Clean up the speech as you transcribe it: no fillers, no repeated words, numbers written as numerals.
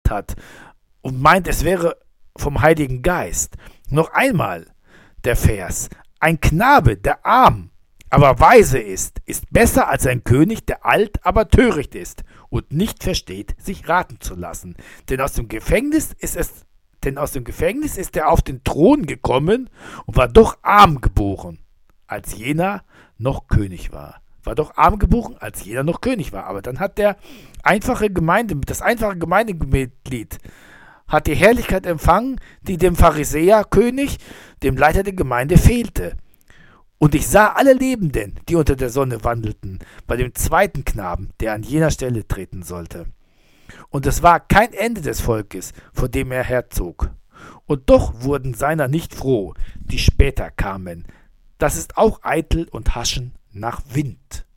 gemacht hat und meint, es wäre vom Heiligen Geist. Noch einmal der Vers. Ein Knabe, der arm, aber weise ist besser als ein König, der alt, aber töricht ist und nicht versteht, sich raten zu lassen. Denn aus dem Gefängnis ist er auf den Thron gekommen und war doch arm geboren, als jener noch König war. Aber dann hat das einfache Gemeindemitglied, hat die Herrlichkeit empfangen, die dem Pharisäerkönig, dem Leiter der Gemeinde, fehlte. Und ich sah alle Lebenden, die unter der Sonne wandelten, bei dem zweiten Knaben, der an jener Stelle treten sollte. Und es war kein Ende des Volkes, vor dem er herzog. Und doch wurden seiner nicht froh, die später kamen. Das ist auch eitel und haschen nach Wind.